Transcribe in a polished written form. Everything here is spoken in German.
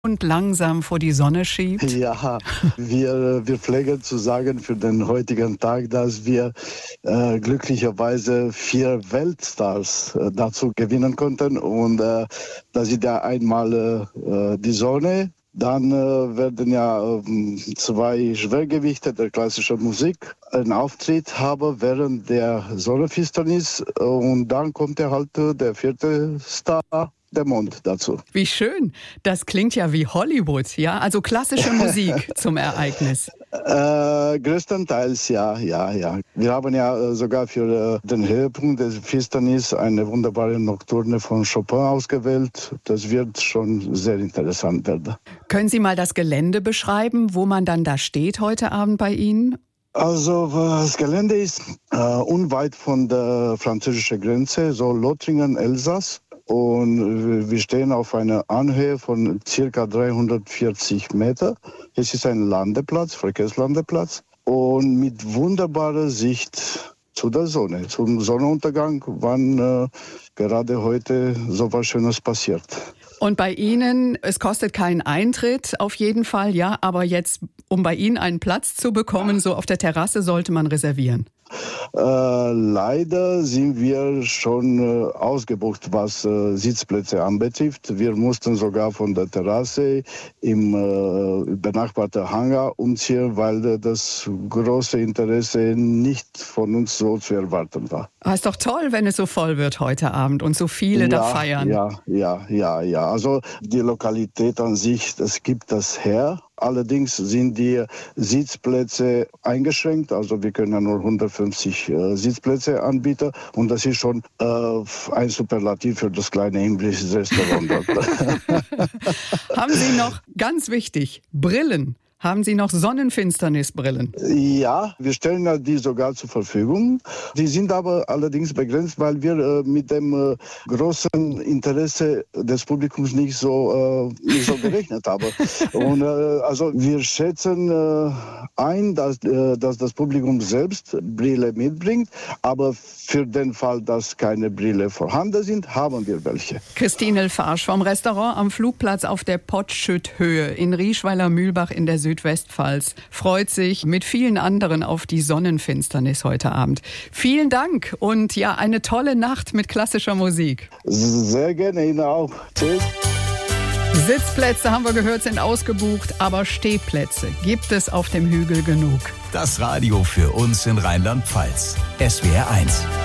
und langsam vor die Sonne schiebt? Ja, wir pflegen zu sagen für den heutigen Tag, dass wir glücklicherweise 4 Weltstars dazu gewinnen konnten. Und das ist ja einmal die Sonne. Dann werden ja 2 Schwergewichte der klassischen Musik einen Auftritt haben während der Sonnenfinsternis. Und dann kommt ja halt der 4. Star, der Mond, dazu. Wie schön. Das klingt ja wie Hollywood, ja? Also klassische Musik zum Ereignis. Größtenteils, ja. Wir haben ja sogar für den Höhepunkt des Finsternis eine wunderbare Nocturne von Chopin ausgewählt. Das wird schon sehr interessant werden. Können Sie mal das Gelände beschreiben, wo man dann da steht heute Abend bei Ihnen? Also das Gelände ist unweit von der französischen Grenze, so Lothringen, Elsass. Und wir stehen auf einer Anhöhe von ca. 340 Meter. Es ist ein Landeplatz, Verkehrslandeplatz. Und mit wunderbarer Sicht zu der Sonne, zum Sonnenuntergang, wann gerade heute so was Schönes passiert. Und bei Ihnen, es kostet keinen Eintritt auf jeden Fall, ja, aber jetzt, um bei Ihnen einen Platz zu bekommen, so auf der Terrasse sollte man reservieren. Leider sind wir schon ausgebucht, was Sitzplätze anbetrifft. Wir mussten sogar von der Terrasse im benachbarten Hangar umziehen, weil das große Interesse nicht von uns so zu erwarten war. Aber ist doch toll, wenn es so voll wird heute Abend und so viele da feiern. Ja. Also die Lokalität an sich, das gibt das her. Allerdings sind die Sitzplätze eingeschränkt, also wir können ja nur 150 Sitzplätze anbieten und das ist schon ein Superlativ für das kleine Imbissrestaurant dort. Haben Sie noch, ganz wichtig, Brillen? Haben Sie noch Sonnenfinsternisbrillen? Ja, wir stellen ja die sogar zur Verfügung. Die sind aber allerdings begrenzt, weil wir mit dem großen Interesse des Publikums nicht so gerechnet haben. Und also wir schätzen ein, dass das Publikum selbst Brille mitbringt, aber für den Fall, dass keine Brille vorhanden sind, haben wir welche. Christine Farsch vom Restaurant am Flugplatz auf der Potschütthöhe in Rieschweiler-Mühlbach in der Südwestpfalz freut sich mit vielen anderen auf die Sonnenfinsternis heute Abend. Vielen Dank und ja, eine tolle Nacht mit klassischer Musik. Sehr gerne, Ihnen auch. Tschüss. Sitzplätze, haben wir gehört, sind ausgebucht, aber Stehplätze gibt es auf dem Hügel genug. Das Radio für uns in Rheinland-Pfalz. SWR 1.